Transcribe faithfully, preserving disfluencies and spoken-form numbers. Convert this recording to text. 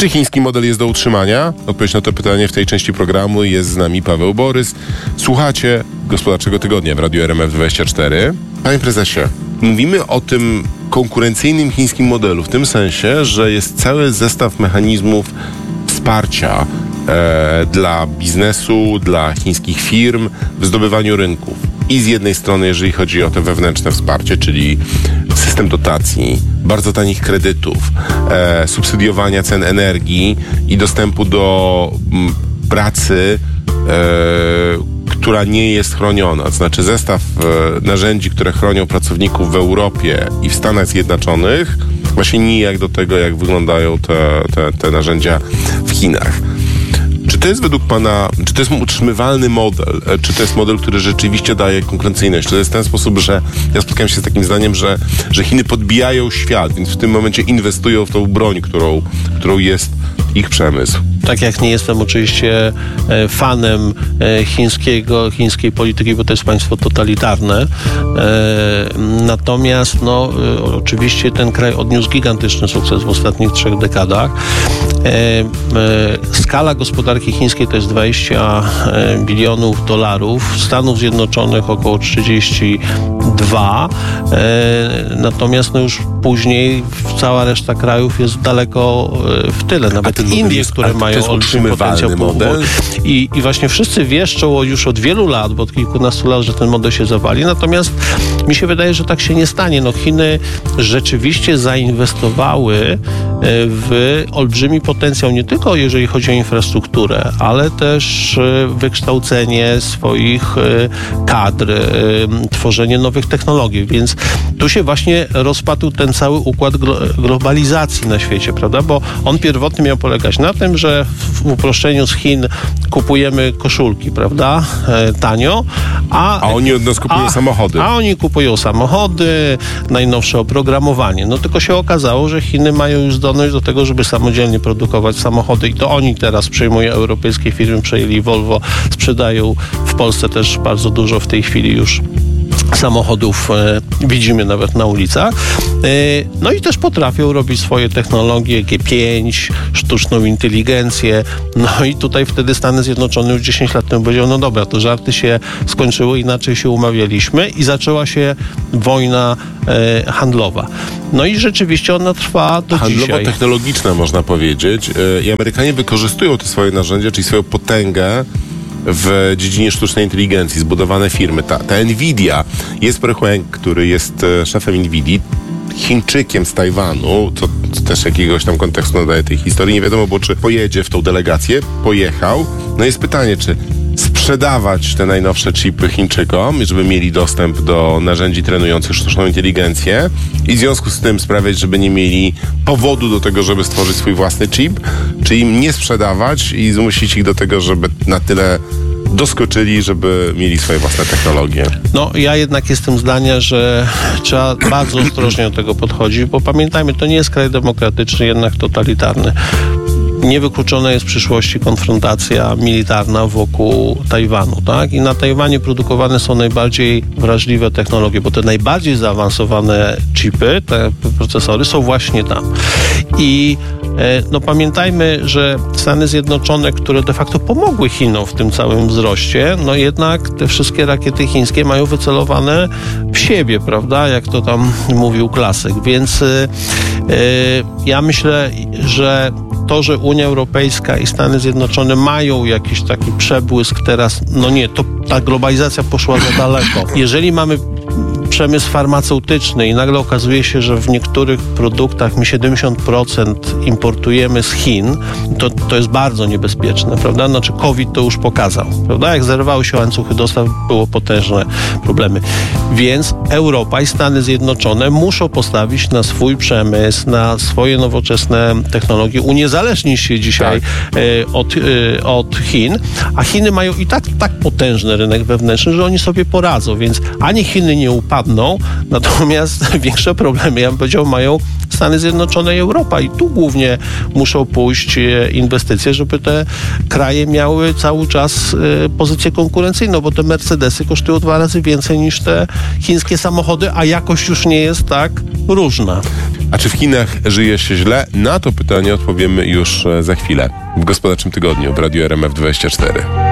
Czy chiński model jest do utrzymania? Odpowiedź na to pytanie w tej części programu. Jest z nami Paweł Borys. Słuchacie Gospodarczego Tygodnia w Radiu R M F dwadzieścia cztery. Panie prezesie, mówimy o tym konkurencyjnym chińskim modelu w tym sensie, że jest cały zestaw mechanizmów wsparcia e, dla biznesu, dla chińskich firm w zdobywaniu rynków. I z jednej strony, jeżeli chodzi o te wewnętrzne wsparcie, czyli system dotacji, bardzo tanich kredytów, e, subsydiowania cen energii i dostępu do m, pracy, e, która nie jest chroniona. To znaczy zestaw e, narzędzi, które chronią pracowników w Europie i w Stanach Zjednoczonych, właśnie nijak do tego, jak wyglądają te, te, te narzędzia w Chinach. Czy to jest według Pana, czy to jest utrzymywalny model? Czy to jest model, który rzeczywiście daje konkurencyjność? Czy to jest w ten sposób, że ja spotkałem się z takim zdaniem, że, że Chiny podbijają świat, więc w tym momencie inwestują w tą broń, którą, którą jest ich przemysł? Tak jak nie jestem oczywiście fanem chińskiego, chińskiej polityki, bo to jest państwo totalitarne. Natomiast no, oczywiście ten kraj odniósł gigantyczny sukces w ostatnich trzech dekadach. Skala gospodarki chińskiej to jest dwadzieścia bilionów dolarów, Stanów Zjednoczonych około trzydzieści dwa. Natomiast no już później cała reszta krajów jest daleko w tyle. Nawet Indie, jest, które mają olbrzymi potencjał model. I, I właśnie wszyscy wieszczą już od wielu lat, bo od kilkunastu lat, że ten model się zawali. Natomiast mi się wydaje, że tak się nie stanie. No Chiny rzeczywiście zainwestowały w olbrzymi potencjał, nie tylko jeżeli chodzi o infrastrukturę, ale też wykształcenie swoich kadr, tworzenie nowych technologii. Więc tu się właśnie rozpadł ten cały układ globalizacji na świecie, prawda? Bo on pierwotnie miał polegać na tym, że w uproszczeniu z Chin kupujemy koszulki, prawda? E, tanio. A, a oni od nas kupują a, samochody. A oni kupują samochody, najnowsze oprogramowanie. No tylko się okazało, że Chiny mają już zdolność do tego, żeby samodzielnie produkować samochody i to oni teraz przejmują europejskie firmy, przejęli Volvo, sprzedają w Polsce też bardzo dużo w tej chwili już samochodów e, widzimy nawet na ulicach. E, no i też potrafią robić swoje technologie G pięć, sztuczną inteligencję. No i tutaj wtedy Stany Zjednoczone już dziesięć lat temu powiedział, no dobra, to żarty się skończyły, inaczej się umawialiśmy i zaczęła się wojna e, handlowa. No i rzeczywiście ona trwa do dzisiaj. Handlowo-technologiczna można powiedzieć. E, I Amerykanie wykorzystują te swoje narzędzia, czyli swoją potęgę w dziedzinie sztucznej inteligencji, zbudowane firmy. Ta, ta Nvidia, jest Huang, który jest szefem Nvidii, Chińczykiem z Tajwanu, co, co też jakiegoś tam kontekstu nadaje tej historii. Nie wiadomo było, czy pojedzie w tą delegację. Pojechał. No jest pytanie, czy sprzedawać te najnowsze chipy Chińczykom, żeby mieli dostęp do narzędzi trenujących sztuczną inteligencję i w związku z tym sprawiać, żeby nie mieli powodu do tego, żeby stworzyć swój własny chip, czy im nie sprzedawać i zmusić ich do tego, żeby na tyle doskoczyli, żeby mieli swoje własne technologie. No, ja jednak jestem zdania, że trzeba bardzo ostrożnie do tego podchodzić, bo pamiętajmy, to nie jest kraj demokratyczny, jednak totalitarny. Niewykluczona jest w przyszłości konfrontacja militarna wokół Tajwanu, tak? I na Tajwanie produkowane są najbardziej wrażliwe technologie, bo te najbardziej zaawansowane chipy, te procesory są właśnie tam. I no pamiętajmy, że Stany Zjednoczone, które de facto pomogły Chinom w tym całym wzroście, no jednak te wszystkie rakiety chińskie mają wycelowane w siebie, prawda? Jak to tam mówił klasyk. Więc yy, ja myślę, że to, że Unia Europejska i Stany Zjednoczone mają jakiś taki przebłysk teraz, no nie, to ta globalizacja poszła za daleko. Jeżeli mamy przemysł farmaceutyczny i nagle okazuje się, że w niektórych produktach my siedemdziesiąt procent importujemy z Chin, to, to jest bardzo niebezpieczne, prawda? Znaczy COVID to już pokazał, prawda? Jak zerwały się łańcuchy dostaw, było potężne problemy. Więc Europa i Stany Zjednoczone muszą postawić na swój przemysł, na swoje nowoczesne technologie, uniezależnić się dzisiaj tak. e, od, e, od Chin, a Chiny mają i tak tak potężny rynek wewnętrzny, że oni sobie poradzą, więc ani Chiny nie upadną, słabną, natomiast większe problemy, ja bym powiedział, mają Stany Zjednoczone i Europa i tu głównie muszą pójść inwestycje, żeby te kraje miały cały czas pozycję konkurencyjną, bo te Mercedesy kosztują dwa razy więcej niż te chińskie samochody, a jakość już nie jest tak różna. A czy w Chinach żyje się źle? Na to pytanie odpowiemy już za chwilę w Gospodarczym Tygodniu w Radiu R M F dwadzieścia cztery.